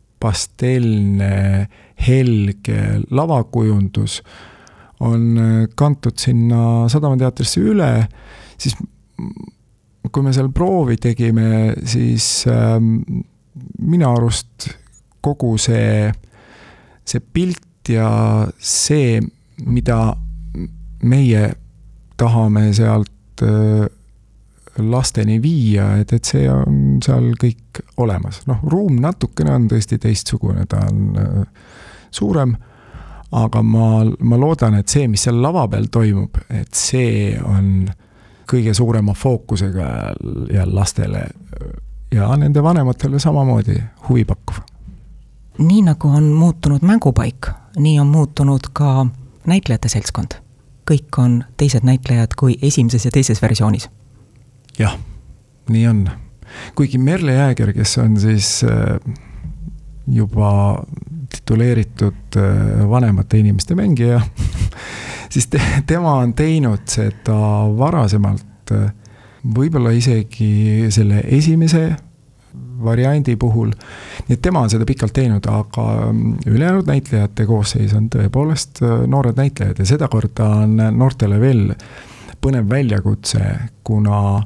V: pastelne, helge lavakujundus on kantud sinna Sadamateatrisse üle, siis kui me seal proovi tegime, siis äh, minu arust kogu see, see pilt ja see, mida meie tahame sealt äh, lasteni viia, et, et see on seal kõik olemas. Noh, ruum natukene on tõesti teistsugune, ta on äh, suurem, aga ma, ma loodan, et see, mis seal lava peal toimub, et see on kõige suurema fookusega ja lastele ja nende vanematele samamoodi huvi pakkuv.
H: Nii nagu on muutunud mängupaik, nii on muutunud ka näitlejate seltskond. Kõik on teised näitlejad kui esimeses ja teises versioonis.
V: Jah, nii on. Kuigi Merle Jääger, kes on siis juba tituleeritud vanemate inimeste mängija, siis te, tema on teinud seda varasemalt võib-olla isegi selle esimese variandi puhul. Nii et tema on seda pikalt teinud, aga ülejäänud näitlejate koosseis on tõepoolest noored näitlejad ja seda korda on noortele veel põnev väljakutse, kuna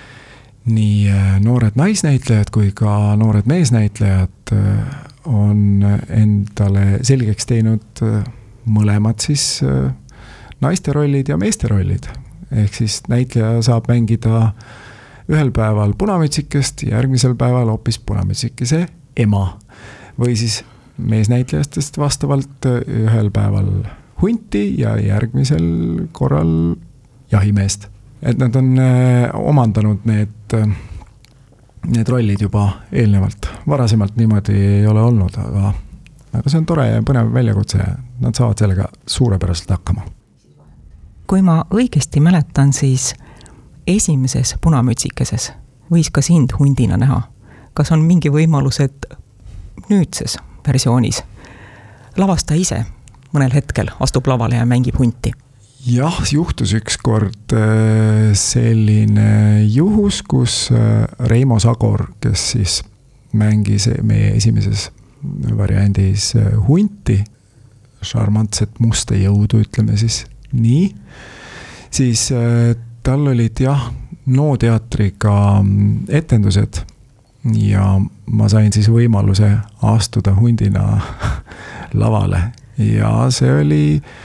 V: nii noored naisnäitlejad kui ka noored meesnäitlejad on endale selgeks teinud mõlemad siis naiste rollid ja meeste rollid. Ehk siis näitleja saab mängida ühel päeval Punamütsikest, järgmisel päeval hoopis Punamütsikese ema või siis meesnäitlejastest vastavalt ühel päeval hunti ja järgmisel korral jahimeest. Et nad on omandanud need, need rollid juba eelnevalt. Varasemalt niimoodi ei ole olnud, aga, aga see on tore ja põnev väljakutse. Nad saavad sellega suurepäraselt hakkama.
H: Kui ma õigesti mäletan, siis esimeses punamütsikeses võis ka sind hundina näha. Kas on mingi võimalus, et nüüdses versioonis lavasta ise mõnel hetkel astub lavale ja mängib hunti?
V: Jah, juhtus üks kord selline juhus, kus Reimo Sagor, kes siis mängis meie esimeses variandis hunti, šarmantset musta jõudu, ütleme siis nii, siis tal olid jah, Noo teatriga etendused ja ma sain siis võimaluse astuda hundina lavale ja see oli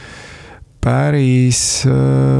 V: päris äh,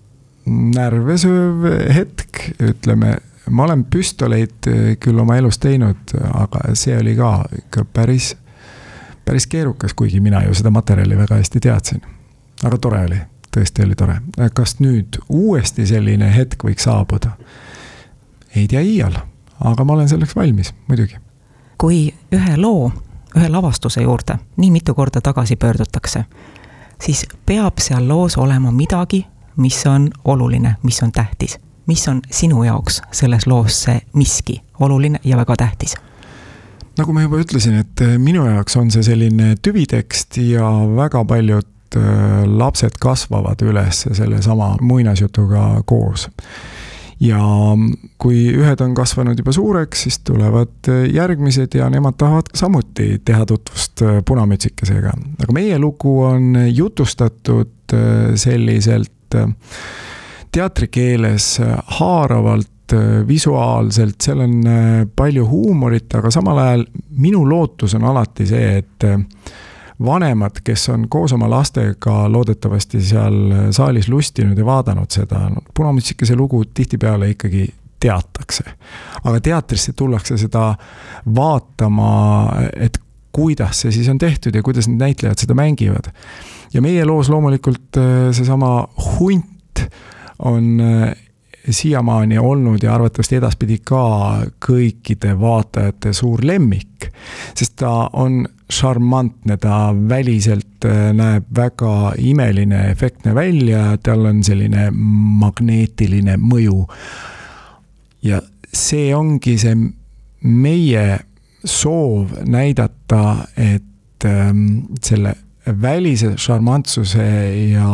V: närvesööv hetk, ütleme, ma olen püstoleid küll oma elus teinud, aga see oli ka ikka päris, päris keerukas, kuigi mina ju seda materjali väga hästi teadsin. Aga tore oli, tõesti oli tore. Kas nüüd uuesti selline hetk võiks saabuda? Ei tea iial, aga ma olen selleks valmis, muidugi.
H: Kui ühe loo, ühe lavastuse juurde nii mitu korda tagasi pöördutakse, siis peab seal loos olema midagi, mis on oluline, mis on tähtis. Mis on sinu jaoks selles loos see miski oluline ja väga tähtis?
V: Nagu ma juba ütlesin, et minu jaoks on see selline tüvitekst ja väga paljud lapsed kasvavad üles selle sama muinasjutuga koos. Ja kui ühed on kasvanud juba suureks, siis tulevad järgmised ja nemad tahavad samuti teha tutvust punamütsikesega. Aga meie lugu on jutustatud selliselt teatrikeeles haaravalt, visuaalselt, seal on palju huumorit, aga samal ajal minu lootus on alati see, et vanemad, kes on koos oma lastega loodetavasti seal saalis lustinud ja vaadanud seda, punamütsikese lugu tihtipeale ikkagi teatakse. Aga teatrisse tullakse seda vaatama, et kuidas see siis on tehtud ja kuidas need näitlejad seda mängivad. Ja meie loos loomulikult seesama hunt on siiamaani olnud ja arvatavasti edaspidi ka kõikide vaatajate suur lemmik, sest ta on šarmantne, ta väliselt näeb väga imeline, efektne välja, tal on selline magneetiline mõju. Ja see ongi see meie soov näidata, et selle välise šarmantsuse ja,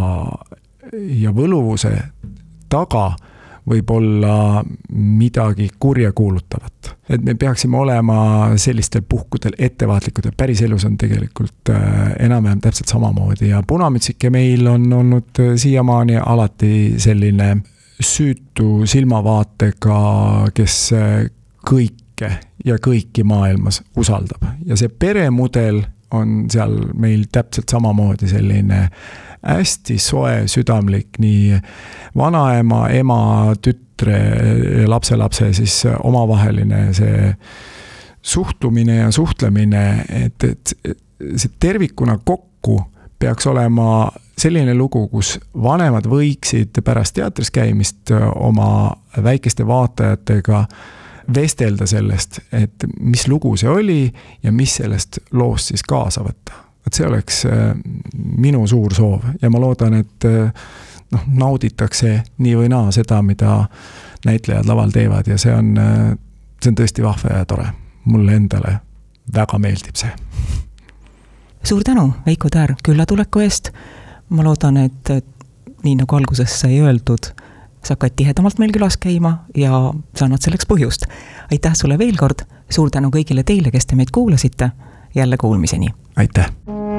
V: ja võluvuse taga võib olla midagi kurja kuulutavat. Et me peaksime olema sellistel puhkudel ettevaatlikud ja päris elus on tegelikult enam-vähem täpselt samamoodi ja punamütsike meil on olnud siiamaani alati selline süütu silmavaatega, kes kõike ja kõiki maailmas usaldab. Ja see peremudel on seal meil täpselt samamoodi selline hästi soe, südamlik, nii vanaema, ema, tütre ja lapselapse siis omavaheline see suhtumine ja suhtlemine, et, et see tervikuna kokku peaks olema selline lugu, kus vanemad võiksid pärast teatris käimist oma väikeste vaatajatega vestelda sellest, et mis lugu see oli ja mis sellest loost siis kaasa võtta. Et see oleks minu suur soov ja ma loodan, et noh, nauditakse nii või naa seda, mida näitlejad laval teevad ja see on, see on tõesti vahva ja tore. Mulle endale väga meeldib see.
H: Suur tänu, Veiko Täär, küllatuleku eest. Ma loodan, et nii nagu alguses sai öeldud, sa hakkad tihedamalt meil külas käima ja sa annad selleks põhjust. Aitäh sulle veel kord, suur tänu kõigile teile, kes te meid kuulasite, jälle kuulmiseni.
V: Aitäh!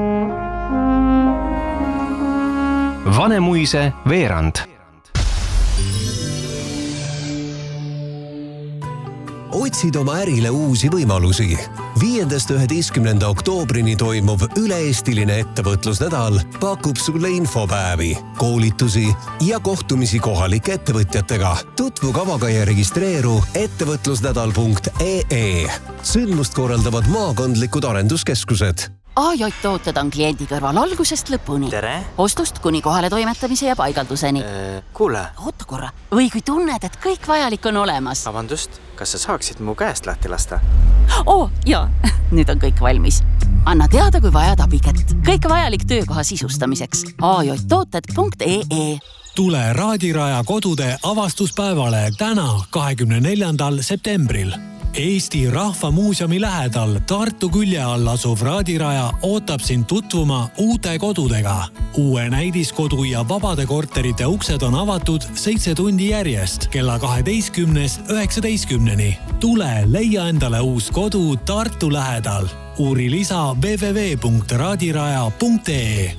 G: Vanemuise veerand.
C: otsid oma ärile uusi võimalusi. viiendast üheteistkümnenda oktoobrini toimuv üle-eestiline ettevõtlusnädal pakub sulle infopäevi, koolitusi ja kohtumisi kohalike ettevõtjatega. Tutvu kavaga ja registreeru ettevõtlusnädal punkt ee. Sündmust korraldavad maakondlikud arenduskeskused.
P: A J tooted on kliendi kõrval algusest lõpuni.
D: Tere!
P: Ostust kuni kohale toimetamise ja paigalduseni.
D: Äh, kuule.
P: Oota korra. Või kui tunned, et kõik vajalik on olemas.
D: Vabandust, kas sa saaksid mu käest lahti lasta?
P: Oo, jaa. Nüüd on kõik valmis. Anna teada, kui vajad abikätt. Kõik vajalik töökoha sisustamiseks. A J tooted punkt ee.
E: Tule Raadiraja kodude avastuspäevale täna kahekümne neljandal septembril. Eesti Rahvamuuseumi lähedal Tartu külje all asuv Raadiraja ootab sind tutvuma uute kodudega. Uue näidiskodu ja vabade korterite uksed on avatud seitse tundi järjest kella kaheteistkümnest üheksateistkümneni. Tule leia endale uus kodu Tartu lähedal. Uuri lisa w w w punkt raadiraja punkt ee.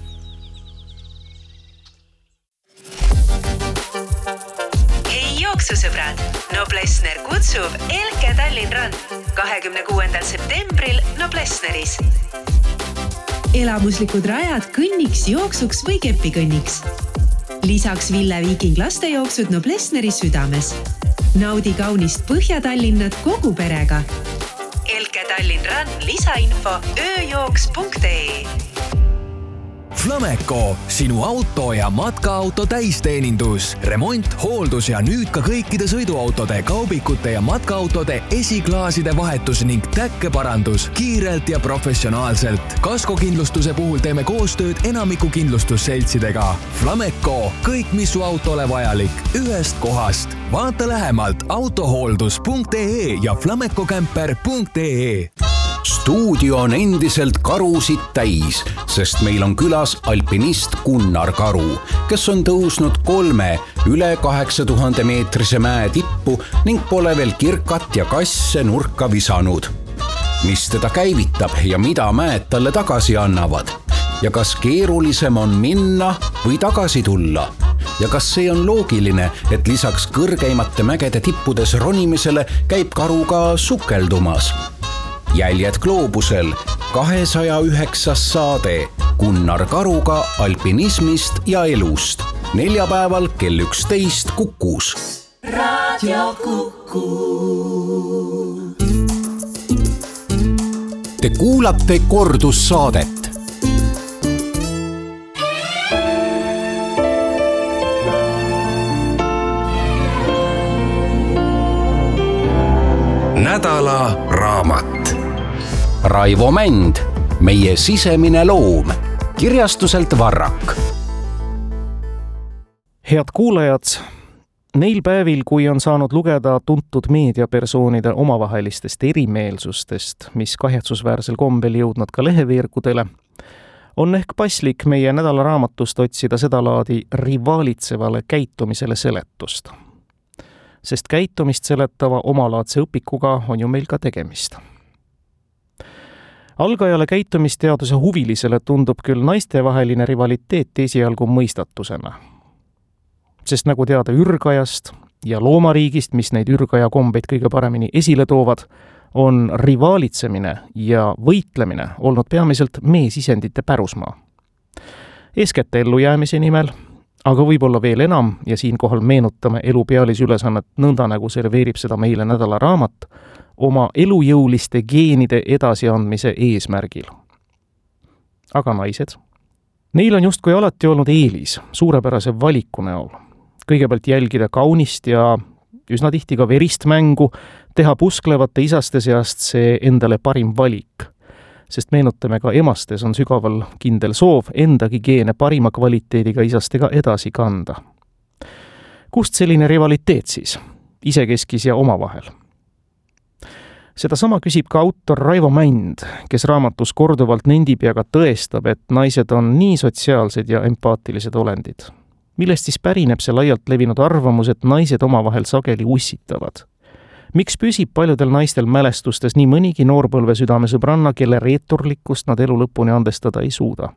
Q: Jooksusõbrad, Noblessner kutsub Elke Tallinn Run kahekümne kuuendal septembril Noblessneris.
R: Elamuslikud rajad kõnniks, jooksuks või kepikõnniks. Lisaks Ville Viiking lastejooksud Noblessneris südames. Naudi kaunist Põhja-Tallinnat kogu perega.
Q: Elke Tallinn Run lisainfo ööjooks punkt ee.
F: Flameco, sinu auto ja matkaauto täisteenindus, remont, hooldus ja nüüd ka kõikide sõiduautode, kaubikute ja matkaautode esiklaaside vahetus ning täkkeparandus kiirelt ja professionaalselt. Kaskokindlustuse puhul teeme koostööd enamiku kindlustusseltsidega. Flameco, kõik mis su autole vajalik, ühest kohast. Vaata lähemalt autohooldus punkt ee ja flamecocamper punkt ee.
W: Stuudio on endiselt karusid täis, sest meil on külas alpinist Gunnar Karu, kes on tõusnud kolme üle kaheksa tuhande meetrise mäe tippu ning pole veel kirkat ja kasse nurka visanud. Mis teda käivitab ja mida mäed talle tagasi annavad? Ja kas keerulisem on minna või tagasi tulla? Ja kas see on loogiline, et lisaks kõrgeimate mägede tippudes ronimisele käib Karu ka sukeldumas? Jäljed gloobusel, kahesaja üheksas saade Gunnar Karuga alpinismist ja elust. Neljapäeval kell üksteist Kukus.
I: Raadio Kuku.
W: Te kuulate kordussaadet. Nädala raamat. Raivo Mänd, meie sisemine loom, kirjastuselt Varrak.
X: Head kuulajad, neil päevil, kui on saanud lugeda tuntud meediapersoonide omavahelistest erimeelsustest, mis kahetsusväärsel kombel jõudnud ka leheveerkudele, on ehk paslik meie nädalaraamatust otsida sedalaadi rivaalitsevale käitumisele seletust. Sest käitumist seletava omalaadse õpikuga on ju meil ka tegemist. Algajale käitumisteaduse huvilisele tundub küll naistevaheline rivaliteet esialgu mõistatusena. Sest nagu teada ürgajast ja loomariigist, mis neid ürgaja kombeid kõige paremini esile toovad, on rivaalitsemine ja võitlemine olnud peamiselt meesisendite pärusmaa. Eeskätt ellujäämise nimel, aga võib-olla veel enam ja siinkohal meenutame elu pealisülesannet nõnda, nagu serveerib seda meile nädala raamat, oma elujõuliste geenide edasiandmise eesmärgil. Aga naised? Neil on justkui alati olnud eelis suurepärase valiku näol. Kõigepealt jälgida kaunist ja üsna tihti ka verist mängu, teha pusklevate isaste seast see endale parim valik. Sest meenutame ka emastes on sügaval kindel soov endagi geene parima kvaliteediga isastega edasi kanda. Kust selline rivaliteet siis? Isekeskis ja omavahel. Seda sama küsib ka autor Raivo Mänd, kes raamatus korduvalt nendib ja ka tõestab, et naised on nii sotsiaalsed ja empaatilised olendid. Millest siis pärineb see laialt levinud arvamus, et naised omavahel sageli ussitavad? Miks püsib paljudel naistel mälestustes nii mõnigi noorpõlve südamesõbranna, kelle reeturlikkust nad elu lõpuni andestada ei suuda?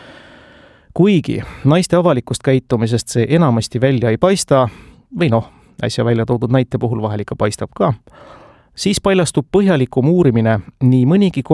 X: Kuigi naiste avalikust käitumisest see enamasti välja ei paista, või noh, äsja välja toodud näite puhul vahel ikka paistab ka, siis paljastub põhjalikum uurimine nii mõnigi